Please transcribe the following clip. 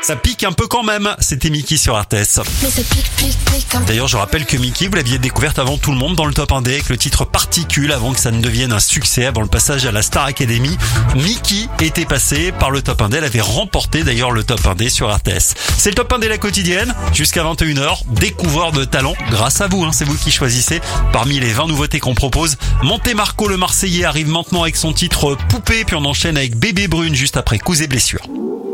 Ça pique un peu quand même, c'était Miki sur RTS. D'ailleurs, je rappelle que Miki, vous l'aviez découverte avant tout le monde dans le Top 1D avec le titre Particule, avant que ça ne devienne un succès, avant le passage à la Star Academy. Miki était passée par le Top 1D, elle avait remporté d'ailleurs le Top 1D sur RTS. C'est le Top 1D la quotidienne, jusqu'à 21h, découvreur de talent, grâce à vous, c'est vous qui choisissez. Parmi les 20 nouveautés qu'on propose, Monte Marco le Marseillais arrive maintenant avec son titre Poupée, puis on enchaîne avec Bébé Brune juste après Coups et Blessures.